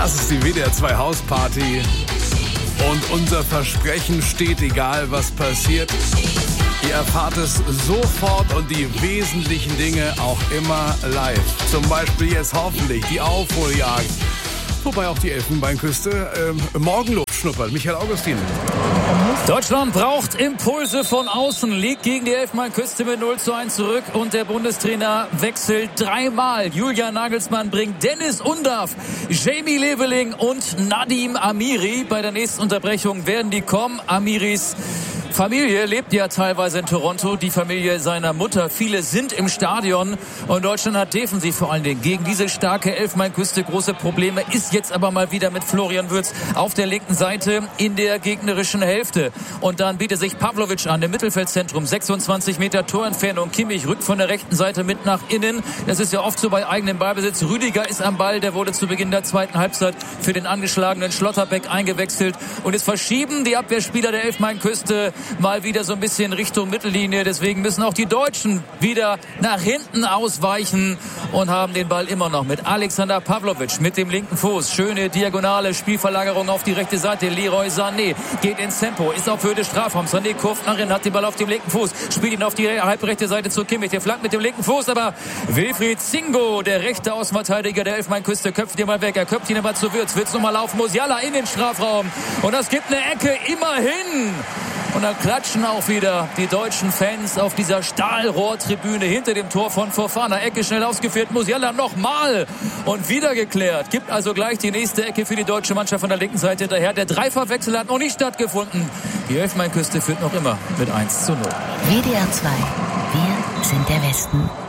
Das ist die WDR 2 Hausparty. Und unser Versprechen steht, egal was passiert. Ihr erfahrt es sofort und die wesentlichen Dinge auch immer live. Zum Beispiel jetzt hoffentlich die Aufholjagd. Wobei auch die Elfenbeinküste Morgenluft schnuppert. Michael Augustin. Deutschland braucht Impulse von außen, liegt gegen die Elfenbeinküste mit 0:1 zurück und der Bundestrainer wechselt dreimal. Julian Nagelsmann bringt Dennis Undav, Jamie Leveling und Nadim Amiri. Bei der nächsten Unterbrechung werden die kommen. Amiris Familie lebt ja teilweise in Toronto, die Familie seiner Mutter. Viele sind im Stadion und Deutschland hat defensiv vor allen Dingen gegen diese starke Elfenbeinküste große Probleme. Ist jetzt aber mal wieder mit Florian Wirtz auf der linken Seite in der gegnerischen Hälfte. Und dann bietet sich Pavlovic an im Mittelfeldzentrum. 26 Meter Torentfernung. Kimmich rückt von der rechten Seite mit nach innen. Das ist ja oft so bei eigenem Ballbesitz. Rüdiger ist am Ball. Der wurde zu Beginn der zweiten Halbzeit für den angeschlagenen Schlotterbeck eingewechselt. Und es verschieben die Abwehrspieler der Elfenbeinküste mal wieder so ein bisschen Richtung Mittellinie. Deswegen müssen auch die Deutschen wieder nach hinten ausweichen und haben den Ball immer noch mit Alexander Pavlovic mit dem linken Fuß. Schöne diagonale Spielverlagerung auf die rechte Seite. Leroy Sané geht ins Tempo, ist auf Höhe des Strafraums. Sané kurft nach innen, hat den Ball auf dem linken Fuß, spielt ihn auf die halbrechte Seite zu Kimmich. Der flankt mit dem linken Fuß, aber Wilfried Zingo, der rechte Außenverteidiger der Elfenbeinküste, köpft ihn mal weg. Er köpft ihn aber zu Wirtz. Wirtz nochmal laufen, Musiala in den Strafraum. Und das gibt eine Ecke, immerhin. Und dann klatschen auch wieder die deutschen Fans auf dieser Stahlrohrtribüne hinter dem Tor von Fofana. Ecke schnell ausgeführt, Musiala nochmal und wieder geklärt. Gibt also gleich die nächste Ecke für die deutsche Mannschaft von der linken Seite hinterher. Der Dreifachwechsel hat noch nicht stattgefunden. Die Elfenbeinküste führt noch immer mit 1:0. WDR 2, wir sind der Westen.